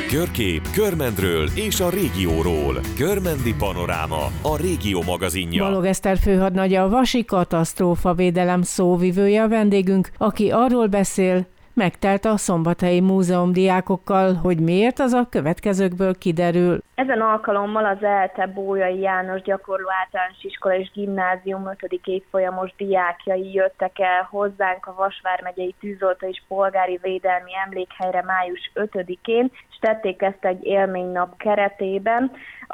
Körkép, Körmendről és a régióról. Körmendi Panoráma, a Régió magazinja. Balog Eszter főhadnagya, a Vasi katasztrófavédelem szóvivője a vendégünk, aki arról beszél, megtelt a Szombathelyi Múzeum diákokkal, hogy miért, az a következőkből kiderül. Ezen alkalommal az ELTE Bolyai János Gyakorló Általános Iskola és Gimnázium 5. évfolyamos diákjai jöttek el hozzánk a Vas vármegyei tűzoltó és polgári védelmi emlékhelyre május 5-én, és tették ezt egy élménynap keretében.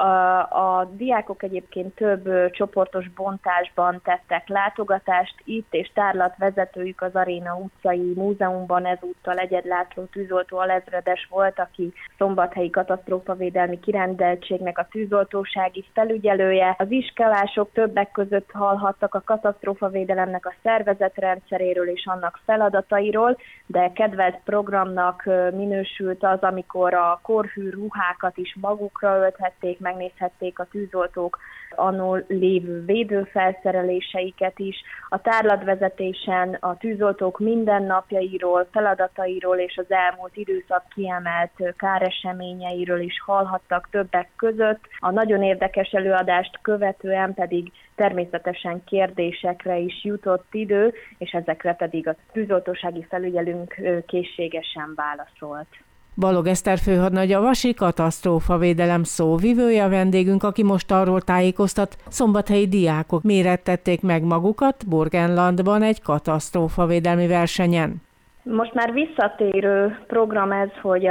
A diákok egyébként több csoportos bontásban tettek látogatást itt, és tárlatvezetőjük az Aréna utcai múzeumban ezúttal egyedlátló tűzoltó alezredes volt, aki szombathelyi katasztrófavédelmi kirendeltségnek a tűzoltósági felügyelője. Az iskolások többek között hallhattak a katasztrófavédelemnek a szervezetrendszeréről és annak feladatairól, de kedvelt programnak minősült az, amikor a korhű ruhákat is magukra ölthették, megnézhették a tűzoltók annól lévő védőfelszereléseiket is. A tárlatvezetésen a tűzoltók mindennapjairól, feladatairól és az elmúlt időszak kiemelt káreseményeiről is hallhattak többek között. A nagyon érdekes előadást követően pedig természetesen kérdésekre is jutott idő, és ezekre pedig a tűzoltósági felügyelőnk készségesen válaszolt. Balog Eszter főhadnagya, a Vasi katasztrófavédelem szóvivője a vendégünk, aki most arról tájékoztat, szombathelyi diákok mérettették meg magukat Burgenlandban egy katasztrófavédelmi versenyen. Most már visszatérő program ez, hogy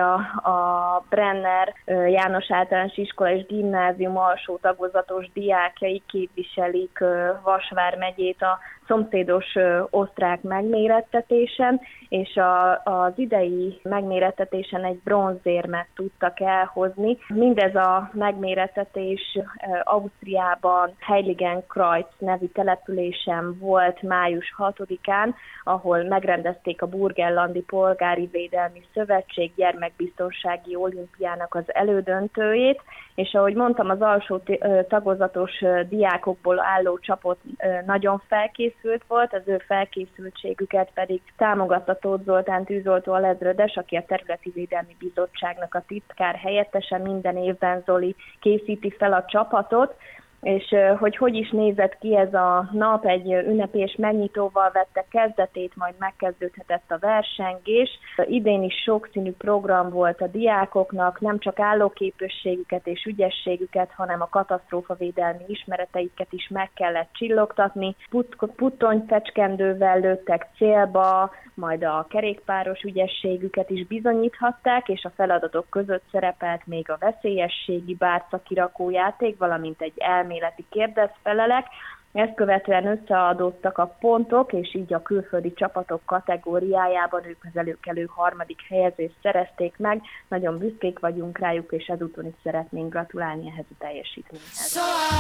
a Brenner János Általános Iskola és Gimnázium alsó tagozatos diákjai képviselik Vas vármegyét a szomszédos osztrák megmérettetésen, és az idei megmérettetésen egy bronzérmet tudtak elhozni. Mindez a megmérettetés Ausztriában Heiligenkreuz nevű településen volt május 6-án, ahol megrendezték a Burgenlandi Polgári Védelmi Szövetség gyermekbiztonsági olimpiának az elődöntőjét, és ahogy mondtam, az alsó tagozatos diákokból álló csapat nagyon felkészült volt, az ő felkészültségüket pedig támogatta Tóth Zoltán tűzoltó alezredes, aki a Területi Védelmi Bizottságnak a titkár helyettese. Minden évben Zoli készíti fel a csapatot, és hogy is nézett ki ez a nap, egy ünnepés megnyitóval vette kezdetét, majd megkezdődhetett a versengés. Idén is sokszínű program volt a diákoknak, nem csak állóképességüket és ügyességüket, hanem a katasztrófavédelmi ismereteiket is meg kellett csillogtatni. Puttonyfecskendővel lőttek célba, majd a kerékpáros ügyességüket is bizonyíthatták, és a feladatok között szerepelt még a veszélyességi bárcakirakó játék, valamint egy elméleti kérdezfelelek. Ezt követően összeadódtak a pontok, és így a külföldi csapatok kategóriájában ők az előkelő 3. helyezést szerezték meg. Nagyon büszkék vagyunk rájuk, és ezúton is szeretnénk gratulálni ehhez a teljesítményhez.